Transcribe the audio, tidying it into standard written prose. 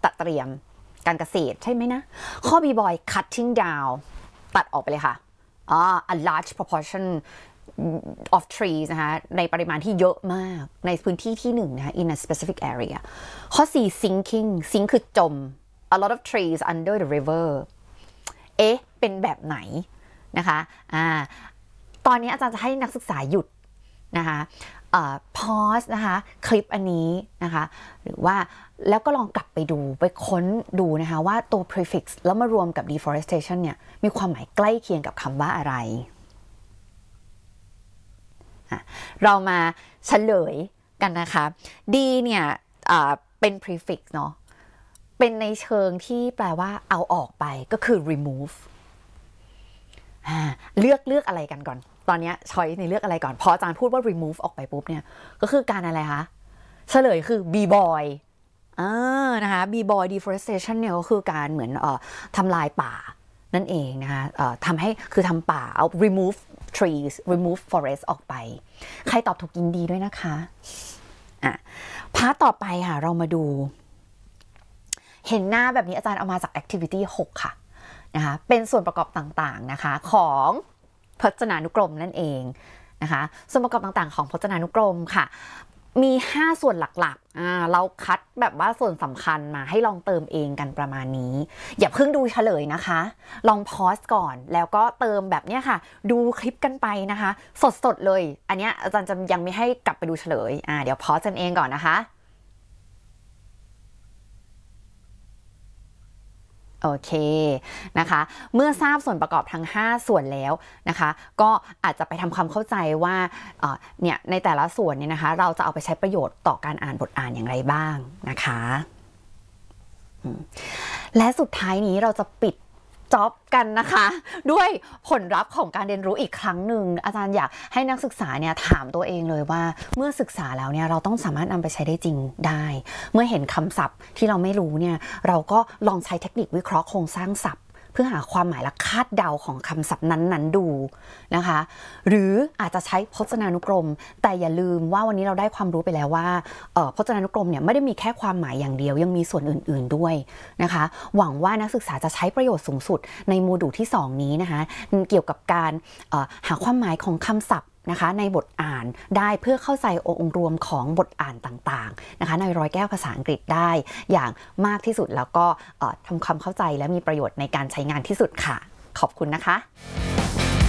จัดเตรียมการเกษตรใช่ไหมนะข้อ B boy cutting down ตัดออกไปเลยค่ะa large proportion of trees นะคะในปริมาณที่เยอะมากในพื้นที่ที่หนึ่งนะคะ in a specific area ข้อ C sinking sink คือจม a lot of trees under the river เป็นแบบไหนนะคะตอนนี้อาจารย์จะให้นักศึกษาหยุดนะคะpause นะคะคลิปอันนี้นะคะหรือว่าแล้วก็ลองกลับไปดูไปค้นดูนะคะว่าตัว prefix แล้วมารวมกับ deforestation เนี่ยมีความหมายใกล้เคียงกับคำว่าอะไรเรามาเฉลยกันนะคะ D เนี่ยเป็น prefix เนาะเป็นในเชิงที่แปลว่าเอาออกไปก็คือ remove เลือกอะไรกันก่อนตอนนี้ช้อยในเลือกอะไรก่อนพออาจารย์พูดว่า remove ออกไปปุ๊บเนี่ยก็คือการอะไรคะเฉลยคือ b boy นะคะ b boy deforestation เนี่ยก็คือการเหมือนทำลายป่านั่นเองนะคะทำให้คือทำป่าเอา remove trees remove forest ออกไปใครตอบถูกยินดีด้วยนะคะพาร์ทต่อไปค่ะเรามาดูเห็นหน้าแบบนี้อาจารย์เอามาจาก activity 6 ค่ะนะคะเป็นส่วนประกอบต่างๆนะคะของพจนานุกรมนั่นเองนะคะส่วนประกอบต่างๆของพจนานุกรมค่ะมี5ส่วนหลักๆเราคัดแบบว่าส่วนสำคัญมาให้ลองเติมเองกันประมาณนี้อย่าเพิ่งดูเฉลยนะคะลองพอสก่อนแล้วก็เติมแบบนี้ค่ะดูคลิปกันไปนะคะสดๆเลยอันนี้อาจารย์จะยังไม่ให้กลับไปดูเฉลยเดี๋ยวพอสกันเองก่อนนะคะโอเคนะคะเมื่อทราบส่วนประกอบทั้ง5ส่วนแล้วนะคะก็อาจจะไปทำความเข้าใจว่าเนี่ยในแต่ละส่วนเนี่ยนะคะเราจะเอาไปใช้ประโยชน์ต่อการอ่านบทอ่านอย่างไรบ้างนะคะและสุดท้ายนี้เราจะปิดจ็อบกันนะคะด้วยผลลัพธ์ของการเรียนรู้อีกครั้งหนึ่งอาจารย์อยากให้นักศึกษาเนี่ยถามตัวเองเลยว่าเมื่อศึกษาแล้วเนี่ยเราต้องสามารถนำไปใช้ได้จริงได้เมื่อเห็นคำศัพท์ที่เราไม่รู้เนี่ยเราก็ลองใช้เทคนิควิเคราะห์โครงสร้างศัพท์เพื่อหาความหมายและคาดเดาของคำศัพท์นั้นๆดูนะคะหรืออาจจะใช้พจนานุกรมแต่อย่าลืมว่าวันนี้เราได้ความรู้ไปแล้วว่าพจนานุกรมเนี่ยไม่ได้มีแค่ความหมายอย่างเดียวยังมีส่วนอื่นๆด้วยนะคะหวังว่านักศึกษาจะใช้ประโยชน์สูงสุดในโมดูลที่2นี้นะคะเกี่ยวกับการหาความหมายของคำศัพท์นะคะในบทอ่านได้เพื่อเข้าใจองค์รวมของบทอ่านต่างๆนะคะในร้อยแก้วภาษาอังกฤษได้อย่างมากที่สุดแล้วก็ทำความเข้าใจและมีประโยชน์ในการใช้งานที่สุดค่ะขอบคุณนะคะ